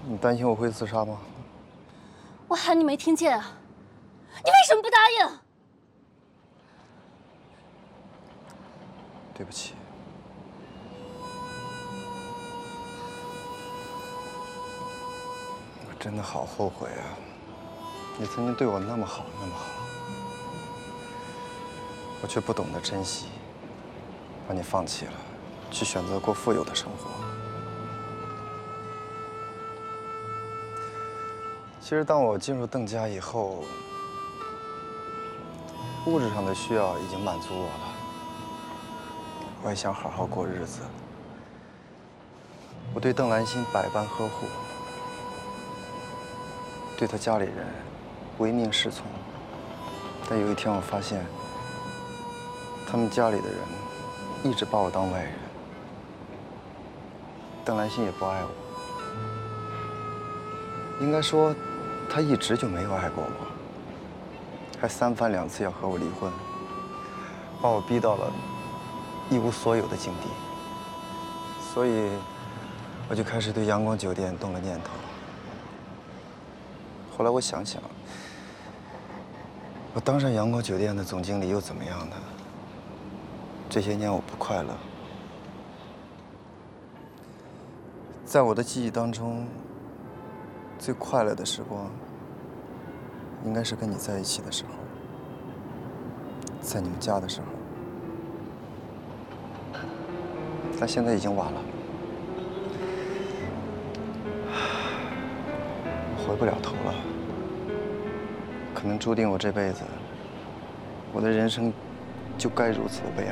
你担心我会自杀吗？ 我喊你没听见啊？你为什么不答应？ 对不起。我真的好后悔啊！你曾经对我那么好，那么好，我却不懂得珍惜，把你放弃了，去选择过富有的生活。其实，当我进入邓家以后，物质上的需要已经满足我了，我也想好好过日子。我对邓兰心百般呵护，对她家里人唯命是从。但有一天，我发现，他们家里的人一直把我当外人，邓兰心也不爱我。应该说，她一直就没有爱过我，还3番2次要和我离婚，把我逼到了一无所有的境地。所以，我就开始对阳光酒店动了念头。后来我想想，我当上阳光酒店的总经理又怎么样呢？这些年我不快乐，在我的记忆当中，最快乐的时光，应该是跟你在一起的时候，在你们家的时候。但现在已经晚了，回不了头了。可能注定我这辈子，我的人生就该如此的悲哀